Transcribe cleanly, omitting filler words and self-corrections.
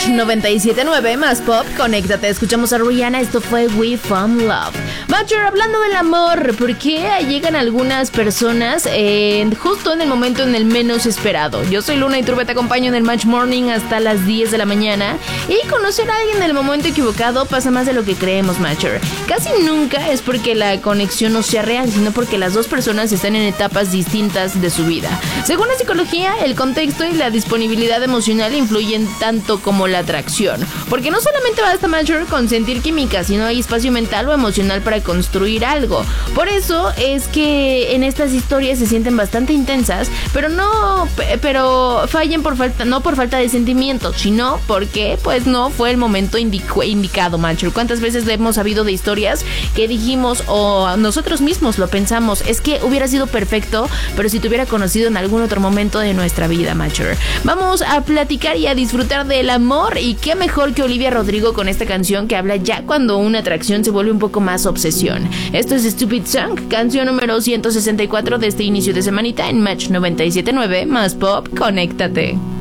Match 97.9 más pop, conéctate, escuchamos a Rihanna, esto fue We Found Love. Matcher, hablando del amor, ¿por qué llegan algunas personas justo en el momento en el menos esperado? Yo soy Luna y Turbe, te acompaño en el Match Morning hasta las 10 de la mañana. Y conocer a alguien en el momento equivocado pasa más de lo que creemos, Matcher. Casi nunca es porque la conexión no sea real, sino porque las dos personas están en etapas distintas de su vida. Según la psicología, el contexto y la disponibilidad emocional influyen tanto como la atracción, porque no solamente basta, Matcher, con sentir química, sino hay espacio mental o emocional para construir algo. Por eso es que en estas historias se sienten bastante intensas, pero fallen no por falta de sentimientos, sino porque pues no fue el momento indicado, Matcher. ¿Cuántas veces hemos sabido de historias que dijimos o nosotros mismos lo pensamos, es que hubiera sido perfecto, pero si te hubiera conocido en algún otro momento de nuestra vida, Matcher? Vamos a platicar y a disfrutar del amor, y qué mejor que Olivia Rodrigo con esta canción que habla ya cuando una atracción se vuelve un poco más obsesión. Esto es Stupid Song, canción número 164 de este inicio de semanita en Match 97.9 más pop, conéctate.